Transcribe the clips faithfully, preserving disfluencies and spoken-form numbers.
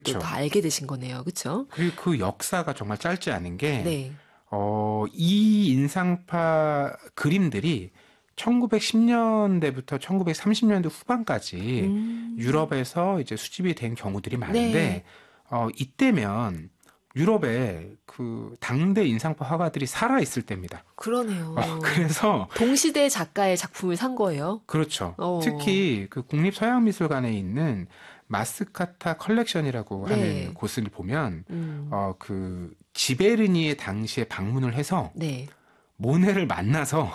그렇죠. 다 알게 되신 거네요. 그렇죠? 그리고 그 역사가 정말 짧지 않은 게 네. 어, 이 인상파 그림들이 천구백십 년대부터 천구백삼십 년대 후반까지 음. 유럽에서 이제 수집이 된 경우들이 많은데 네. 어, 이때면 유럽에 그 당대 인상파 화가들이 살아 있을 때입니다. 그러네요. 어, 그래서 동시대 작가의 작품을 산 거예요. 그렇죠. 어. 특히 그 국립서양미술관에 있는 마스카타 컬렉션이라고 네. 하는 곳을 보면 음. 어, 그 지베르니에 당시에 방문을 해서 네. 모네를 만나서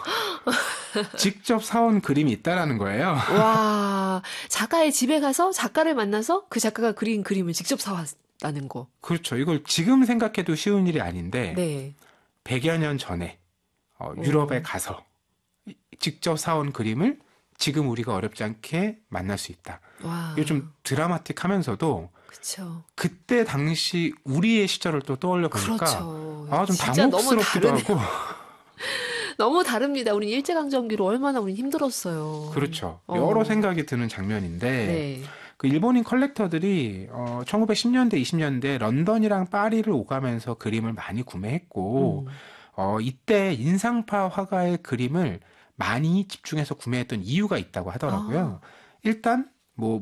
직접 사온 그림이 있다라는 거예요. 와, 작가의 집에 가서 작가를 만나서 그 작가가 그린 그림을 직접 사왔다는 거. 그렇죠. 이걸 지금 생각해도 쉬운 일이 아닌데 네. 백여 년 전에 어, 유럽에 오. 가서 직접 사온 그림을 지금 우리가 어렵지 않게 만날 수 있다. 와. 이거 좀 드라마틱하면서도 그쵸. 그때 당시 우리의 시절을 또 떠올려 보니까 그렇죠. 아, 좀 진짜 너무 당혹스럽기도 다르네요. 하고 너무 다릅니다. 우린 일제강점기로 얼마나 우린 힘들었어요. 그렇죠. 어. 여러 생각이 드는 장면인데 네. 그 일본인 컬렉터들이 어, 천구백십 년대, 이십 년대 런던이랑 파리를 오가면서 그림을 많이 구매했고 음. 어, 이때 인상파 화가의 그림을 많이 집중해서 구매했던 이유가 있다고 하더라고요. 아. 일단 뭐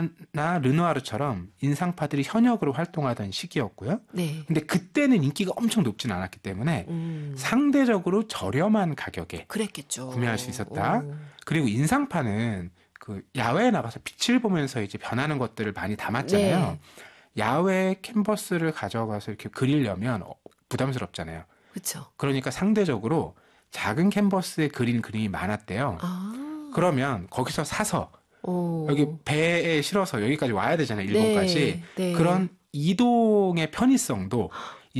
모네나 르누아르처럼 인상파들이 현역으로 활동하던 시기였고요. 네. 근데 그때는 인기가 엄청 높진 않았기 때문에 음. 상대적으로 저렴한 가격에 그랬겠죠. 구매할 수 있었다. 오. 그리고 인상파는 그 야외에 나가서 빛을 보면서 이제 변하는 것들을 많이 담았잖아요. 네. 야외 캔버스를 가져가서 이렇게 그리려면 어, 부담스럽잖아요. 그렇죠. 그러니까 상대적으로 작은 캔버스에 그린 그림이 많았대요. 아. 그러면 거기서 사서 오. 여기 배에 실어서 여기까지 와야 되잖아요. 일본까지. 네. 네. 그런 이동의 편의성도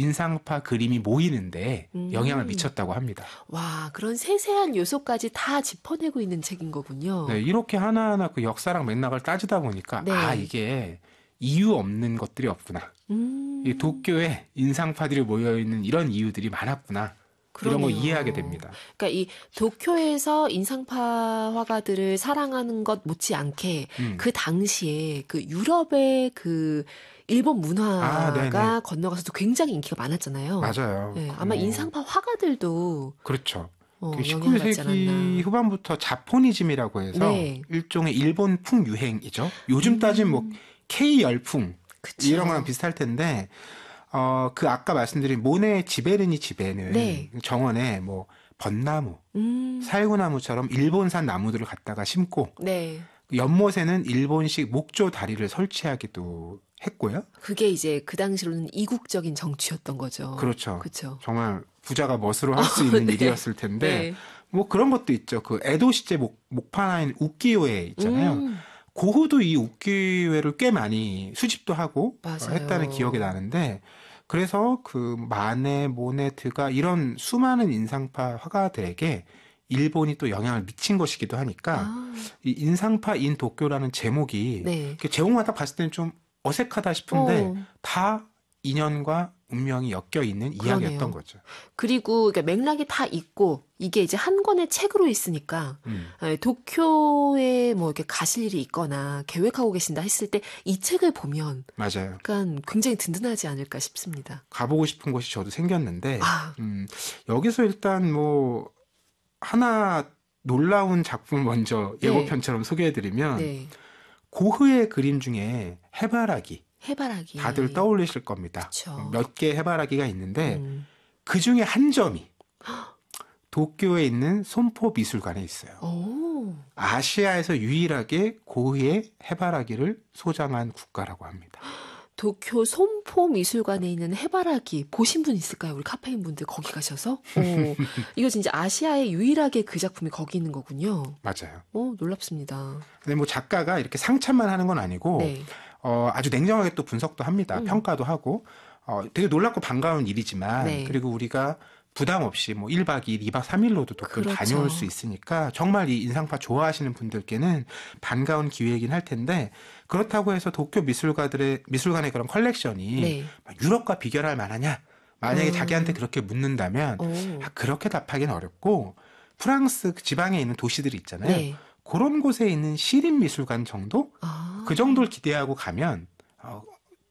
인상파 그림이 모이는데 음. 영향을 미쳤다고 합니다. 와, 그런 세세한 요소까지 다 짚어내고 있는 책인 거군요. 네, 이렇게 하나하나 그 역사랑 맥락을 따지다 보니까 네. 아, 이게 이유 없는 것들이 없구나. 음. 이 도쿄에 인상파들이 모여있는 이런 이유들이 많았구나. 이런 거 그러네요. 이해하게 됩니다. 그러니까 이 도쿄에서 인상파 화가들을 사랑하는 것 못지않게 음. 그 당시에 그 유럽의 그 일본 문화가 아, 네네. 건너가서도 굉장히 인기가 많았잖아요. 맞아요. 네, 아마 어, 인상파 화가들도 그렇죠. 어, 그 영향을 받지 십구 세기 않았나. 후반부터 자포니즘이라고 해서 네. 일종의 일본 풍유행이죠. 요즘 따지면 뭐 K 열풍 그쵸. 이런 거랑 비슷할 텐데 어, 그 아까 말씀드린 모네의 지베르니 집에는 네. 정원에 뭐 벚나무, 음. 살구나무처럼 일본산 나무들을 갖다가 심고 네. 연못에는 일본식 목조 다리를 설치하기도 했고요. 그게 이제 그 당시로는 이국적인 정치였던 거죠. 그렇죠. 그렇죠. 정말 부자가 멋으로 할 수 있는 네. 일이었을 텐데 네. 뭐 그런 것도 있죠. 그 에도 시제 목, 목판화인 우키요에 있잖아요. 음. 고흐도 이 우키요에를 꽤 많이 수집도 하고 어, 맞아요. 했다는 기억이 나는데 그래서 그 마네, 모네, 드가 이런 수많은 인상파 화가들에게 일본이 또 영향을 미친 것이기도 하니까 아. 이 인상파 인 도쿄라는 제목이 네. 이렇게 제목만 딱 봤을 때는 좀 어색하다 싶은데 어. 다 인연과 운명이 엮여 있는 그러네요. 이야기였던 거죠. 그리고 그러니까 맥락이 다 있고 이게 이제 한 권의 책으로 있으니까 음. 예, 도쿄에 뭐 이렇게 가실 일이 있거나 계획하고 계신다 했을 때 이 책을 보면 맞아요. 약간 굉장히 든든하지 않을까 싶습니다. 가보고 싶은 곳이 저도 생겼는데 아. 음, 여기서 일단 뭐 하나 놀라운 작품 먼저 네. 예고편처럼 소개해드리면 네. 고흐의 그림 중에 해바라기 해바라기. 다들 떠올리실 겁니다. 그쵸. 몇 개 해바라기가 있는데 음. 그 중에 한 점이 도쿄에 있는 손포 미술관에 있어요. 오. 아시아에서 유일하게 고흐의 해바라기를 소장한 국가라고 합니다. 도쿄 손포 미술관에 있는 해바라기 보신 분 있을까요? 우리 카페인 분들 거기 가셔서? 오, 이거 진짜 아시아에 유일하게 그 작품이 거기 있는 거군요. 맞아요. 오, 놀랍습니다. 근데 뭐 작가가 이렇게 상찬만 하는 건 아니고 네. 어, 아주 냉정하게 또 분석도 합니다. 음. 평가도 하고 어, 되게 놀랍고 반가운 일이지만 네. 그리고 우리가 부담 없이 뭐 일 박 이 일, 이 박 삼 일로도 도쿄를 그렇죠. 다녀올 수 있으니까 정말 이 인상파 좋아하시는 분들께는 반가운 기회이긴 할 텐데 그렇다고 해서 도쿄 미술가들의 미술관의 그런 컬렉션이 네. 막 유럽과 비교할 만하냐? 만약에 음. 자기한테 그렇게 묻는다면 오. 아, 그렇게 답하기는 어렵고 프랑스 그 지방에 있는 도시들이 있잖아요. 네. 그런 곳에 있는 시립 미술관 정도? 아. 그 정도를 기대하고 가면 어,